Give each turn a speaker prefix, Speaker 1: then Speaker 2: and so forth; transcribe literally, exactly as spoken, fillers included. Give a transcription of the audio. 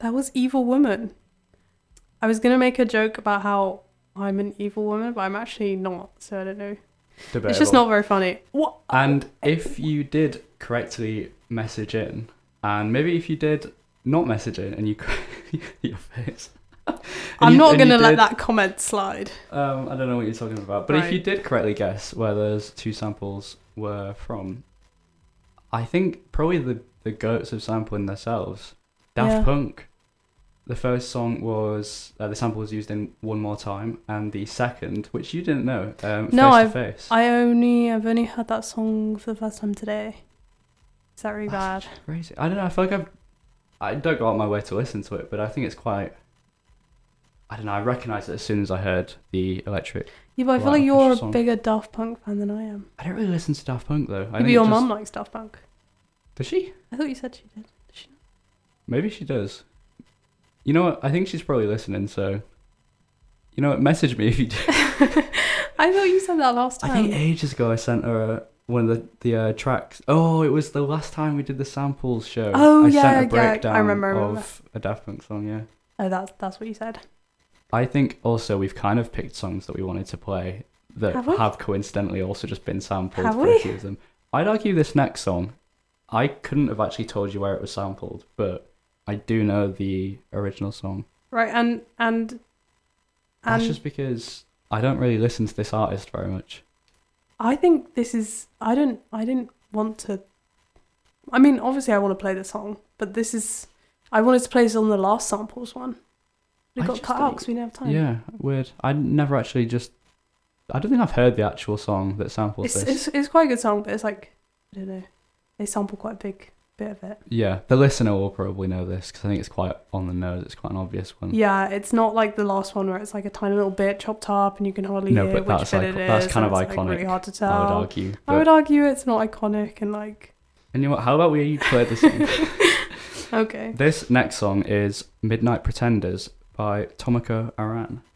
Speaker 1: That was Evil Woman. I was going to make a joke about how I'm an evil woman, but I'm actually not, so I don't know.
Speaker 2: Debatable.
Speaker 1: It's just not very funny. What?
Speaker 2: And if you did correctly message in, and maybe if you did not message in, and you your face.
Speaker 1: I'm
Speaker 2: you,
Speaker 1: not going to let
Speaker 2: did,
Speaker 1: that comment slide.
Speaker 2: Um, I don't know what you're talking about, but right. If you did correctly guess where those two samples were from, I think probably the the goats of sampling themselves, Daft
Speaker 1: Yeah.
Speaker 2: Punk. The first song was uh, the sample was used in One More Time, and the second, which you didn't know, um,
Speaker 1: No,
Speaker 2: Face
Speaker 1: I've,
Speaker 2: to Face.
Speaker 1: I only I've only heard that song for the first time today. Is that really
Speaker 2: That's
Speaker 1: bad?
Speaker 2: Crazy. I don't know. I feel like I've I don't go out my way to listen to it, but I think it's quite. I don't know. I recognised it as soon as I heard the electric.
Speaker 1: Yeah, but I feel
Speaker 2: Wow,
Speaker 1: like you're a
Speaker 2: song.
Speaker 1: bigger Daft Punk fan than I am.
Speaker 2: I don't really listen to Daft Punk though. I
Speaker 1: Maybe
Speaker 2: think
Speaker 1: your
Speaker 2: it
Speaker 1: mum
Speaker 2: just-
Speaker 1: likes Daft Punk.
Speaker 2: Does she?
Speaker 1: I thought you said she did. Does she not?
Speaker 2: Maybe she does. You know what? I think she's probably listening. So, you know what? Message me if you do.
Speaker 1: I thought you said that last time.
Speaker 2: I think ages ago I sent her a, one of the the uh, tracks. Oh, it was the last time we did the samples show.
Speaker 1: Oh,
Speaker 2: I
Speaker 1: yeah,
Speaker 2: sent a
Speaker 1: yeah,
Speaker 2: breakdown
Speaker 1: I remember, I remember.
Speaker 2: of a Daft Punk song. Yeah.
Speaker 1: Oh, that's that's what you said.
Speaker 2: I think also we've kind of picked songs that we wanted to play that
Speaker 1: Have
Speaker 2: have,
Speaker 1: we?
Speaker 2: coincidentally also just been sampled
Speaker 1: Have
Speaker 2: for
Speaker 1: we?
Speaker 2: a few of them. I'd argue this next song, I couldn't have actually told you where it was sampled, but I do know the original song.
Speaker 1: Right, and and
Speaker 2: That's
Speaker 1: and
Speaker 2: just because I don't really listen to this artist very much.
Speaker 1: I think this is. I don't. I didn't want to. I mean, obviously, I want to play the song, but this is. I wanted to play this on the last samples one. It
Speaker 2: I
Speaker 1: got
Speaker 2: just
Speaker 1: cut out
Speaker 2: don't-
Speaker 1: because we didn't have time.
Speaker 2: Yeah, weird. I never actually just. I don't think I've heard the actual song that samples
Speaker 1: It's,
Speaker 2: this.
Speaker 1: it's it's quite a good song, but it's like I don't know. They sample quite a big bit of it.
Speaker 2: Yeah, the listener will probably know this because I think it's quite on the nose. It's quite an obvious one.
Speaker 1: Yeah, it's not like the last one where it's like a tiny little bit chopped up and you can hardly
Speaker 2: No,
Speaker 1: hear
Speaker 2: but
Speaker 1: which
Speaker 2: that's
Speaker 1: bit
Speaker 2: like-
Speaker 1: it is.
Speaker 2: that's kind
Speaker 1: and
Speaker 2: of
Speaker 1: it's, like,
Speaker 2: iconic,
Speaker 1: really hard to tell.
Speaker 2: I would argue.
Speaker 1: I would argue it's not iconic and like.
Speaker 2: And you know what? How about we play the song?
Speaker 1: Okay.
Speaker 2: This next song is Midnight Pretenders by Tomoko Aran.